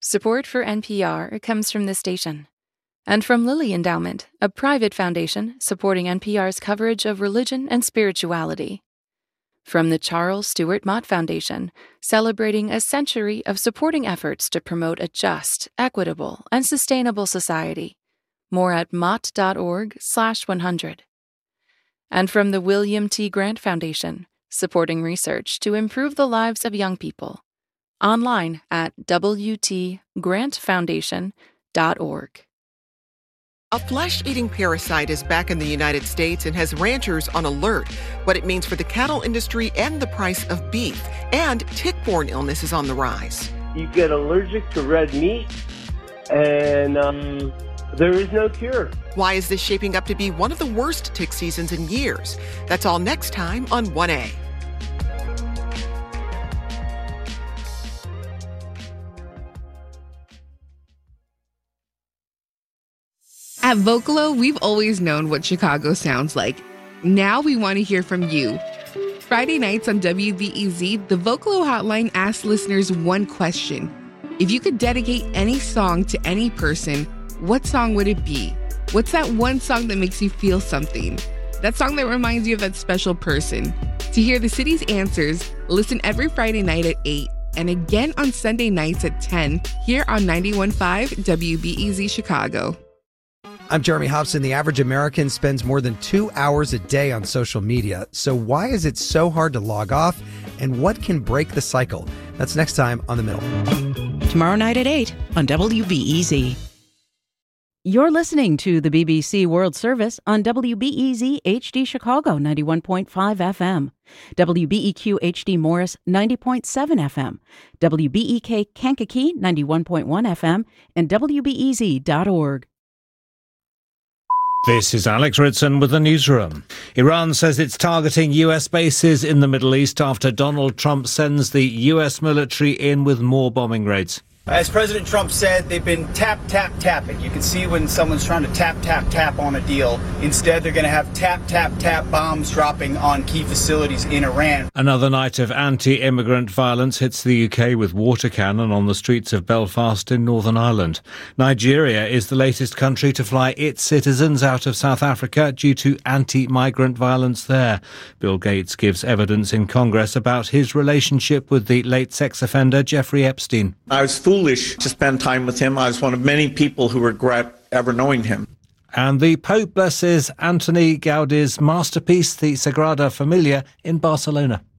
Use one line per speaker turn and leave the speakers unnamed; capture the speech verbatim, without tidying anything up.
Support for N P R comes from this station and from Lilly Endowment, a private foundation supporting N P R's coverage of religion and spirituality. From the Charles Stewart Mott Foundation, celebrating a century of supporting efforts to promote a just, equitable, and sustainable society. More at mott.org slash 100. And from the William T. Grant Foundation, supporting research to improve the lives of young people. Online at w t grant foundation dot org.
A flesh-eating parasite is back in the United States and has ranchers on alert. What it means for the cattle industry and the price of beef. And tick-borne illness is on the rise.
You get allergic to red meat, and um, there is no cure.
Why is this shaping up to be one of the worst tick seasons in years? That's all next time on one A.
At Vocalo, we've always known what Chicago sounds like. Now we want to hear from you. Friday nights on W B E Z, the Vocalo hotline asks listeners one question. If you could dedicate any song to any person, what song would it be? What's that one song that makes you feel something? That song that reminds you of that special person. To hear the city's answers, listen every Friday night at eight and again on Sunday nights at ten here on ninety-one point five W B E Z Chicago.
I'm Jeremy Hobson. The average American spends more than two hours a day on social media. So why is it so hard to log off? And what can break the cycle? That's next time on The Middle.
Tomorrow night at eight on W B E Z. You're listening to the B B C World Service on W B E Z H D Chicago ninety-one point five F M, W B E Q H D Morris ninety point seven F M, W B E K Kankakee ninety-one point one F M, and W B E Z dot org.
This is Alex Ritson with the newsroom. Iran says it's targeting U S bases in the Middle East after Donald Trump sends the U S military in with more bombing raids.
As President Trump said, they've been tap, tap, tapping. You can see when someone's trying to tap, tap, tap on a deal. Instead, they're going to have tap, tap, tap bombs dropping on key facilities in Iran.
Another night of anti-immigrant violence hits the U K with water cannon on the streets of Belfast in Northern Ireland. Nigeria is the latest country to fly its citizens out of South Africa due to anti-migrant violence there. Bill Gates gives evidence in Congress about his relationship with the late sex offender Jeffrey Epstein.
I was foolish to spend time with him. I was one of many people who regret ever knowing him.
And the Pope blesses Antoni Gaudi's masterpiece, the Sagrada Familia, in Barcelona.